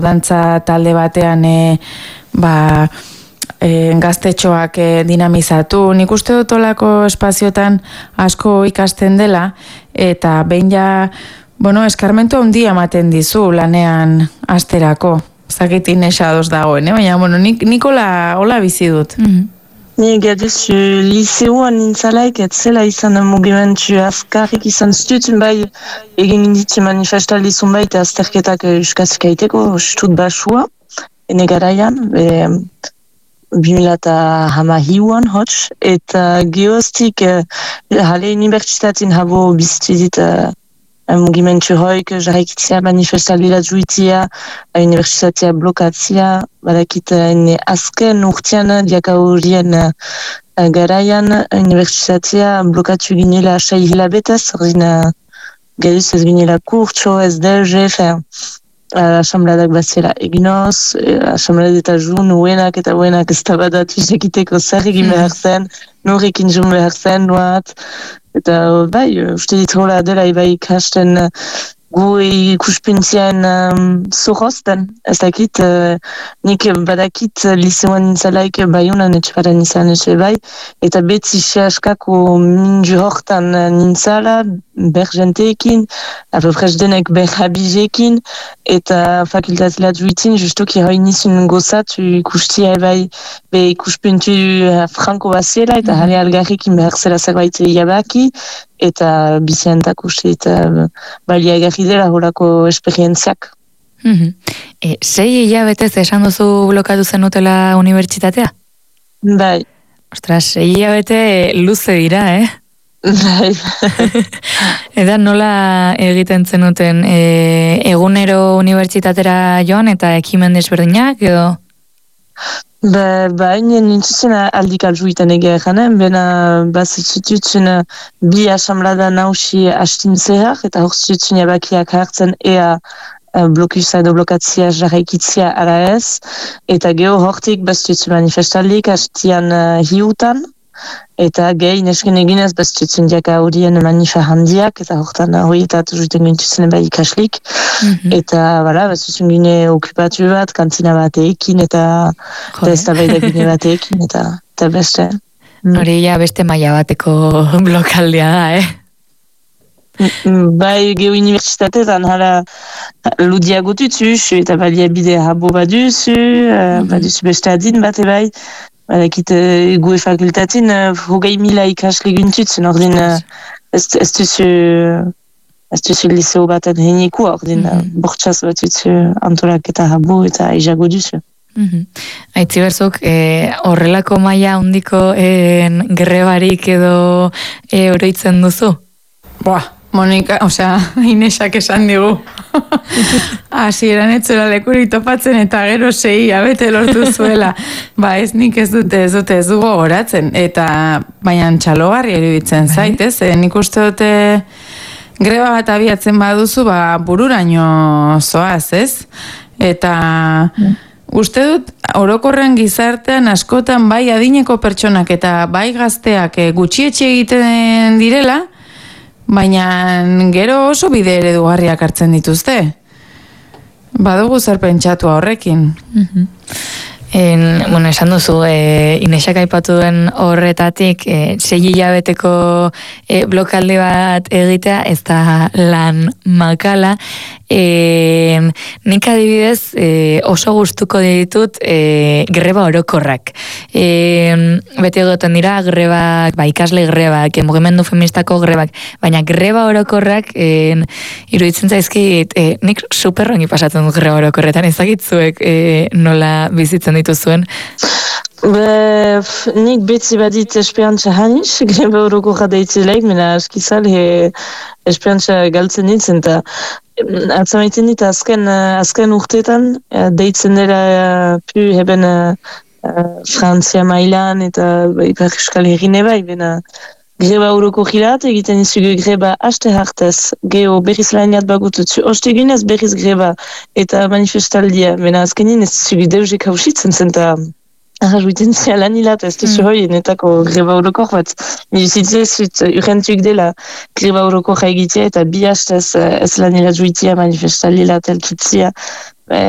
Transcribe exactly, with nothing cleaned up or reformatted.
dantza talde batean e, ba, e, gaztetxoak e, dinamizatu. Nik uste dut olako espaziotan asko ikasten dela, eta behin ja, bueno, eskarmentu handia ematen dizu lanean asterako. Zakitin esadoz dagoen, eh? Baina, bueno, nik, nik hola, hola bizi dut. Mm-hmm. Ni gaduz, liseoan nintzalaik, ez zela izan mugimendu azkarrik izan zutut, bai, egin inditze manifestaldi zunbait, eta azterketak euskazik aiteko, stut basua, ene garaian, bi mila hamahiuan hots, eta geoztik, jale unibertsitatin habo bizitizit, mugimendu hoik, jarraikitzea manifestaldi juitia, universitatea blokatzea, badakit ene azken urtean diakaurien garaian universitatea blokatu ginela sei hilabetez, ordin gaduz ez ginela kurtso, ez delge, fer, asambladak baziela eginoz, asambladak eta jun, uenak eta uenak ez tabadatu sekiteko zer egin behar zen, norrekin jun behar zen, nuat, eta bai, uste ditrola dela ibai ikasten gu ikuspuntzien um, zorrozten. Ez dakit, uh, nik badakit liseoan nintzalaik baiunan etxeparan izan etxe bai, eta beti sehaskako minju hortan nintzala, ber jenteekin, apeprez denek ber habizekin, eta fakultatela duitin, justuki hoi nizun gozatu ikustia bai, be ikuspuntu franko baziela, eta jale algarrikin behar zela zerbait jabaki, eta bizientak uste eta baliagarri dela horako esperientziak. Mm-hmm. E, sei hilabetez esan duzu blokatu zenutela unibertsitatea? Bai. Ostras, sei hilabete luze dira, eh? Bai. Eta nola egiten zenuten e, egunero unibertsitatera joan eta ekimen desberdinak edo? Ba, ba, nintzen aldik aljuitan egia eranen, bena bazitzutzen bi asamblada nausi hastin zehar, eta hor zutzen jabakiak hartzen ea blokusa edo blokatzia jarraikitzia ara ez, eta geho hortik bazitzutzen manifestaldik hastian hiutan, eta gehi nesken eginez bazitzutzen diaka horien manifa handiak, eta hortan horietat juten gintuzen bai ikaslik, mm-hmm. eta bala, bazitzutzen gine okupatu bat, kantina bateekin, eta ez da baida gine bateekin, eta, eta beste. Hori ja beste maila bateko blokaldia da, eh? Bai, geho unibertsitatetan hala ludiago tutuz, eta baliabide habo baduzu, mm-hmm. baduzu beste adin bate bai, Badakit, gu fakultatin, hogei mila ikasle guntutzen, ordin, ez duzu, ez duzu liseo baten heniku, ordin, bortxaz bat duzu antolak eta habo eta ejago duzu. Aitzi berzuk, horrelako maila handiko grebarik edo oroitzen duzu? Boa, Monika, osea, Inesak esan digu. Hasieran etzela lekuri topatzen eta gero sei abete lortu zuela. Ba, ez nik ez dute, ez dute, ez dugu goratzen. Eta, baina txalogarri eruditzen zaitez. E, nik uste dute greba bat abiatzen baduzu, ba, bururaino zoaz, ez? Eta... Uste dut, orokorren gizartean askotan bai adineko pertsonak eta bai gazteak gutxietxe egiten direla, baina gero oso bide eredugarriak hartzen dituzte. Badugu zer pentsatu horrekin. Mm-hmm. En, bueno, esan duzu, e, Inesak aipatu duen horretatik, e, sei hilabeteko e, blokaldi bat egitea, ez da lan makala. E, nik adibidez e, oso gustuko ditut e, greba orokorrak. E, beti egoten dira grebak, ba, ikasle grebak, e, mugimendu feministako grebak, baina greba orokorrak e, iruditzen zaizkit, e, nik superrongi pasatzen dut greba orokorretan, ezagitzuek e, nola bizitzen dituzuen? Be, nik beti badit esperantza hanis, greba orokorra deitzelaik, mena askizal he esperantza galtzen ditzen, eta atzamaiten dit azken, azken urteetan, deitzen dela pu heben Frantzia mailan eta Ipar Euskal Herrine bai, bena greba orokorrilat egiten izugu greba haste hartez, geho berriz lainat bagututzu, oste ginez berriz greba eta manifestaldia, bena azkenin ez izugu deuzek hausitzen zen, eta arrajuiten zia lanilat, ez duzu hoi, netako greba orokor bat. Niduzitzez, urrentuk dela greba orokorra egitea, eta bi hastez ez lanilat juitia manifestalila telkitzia,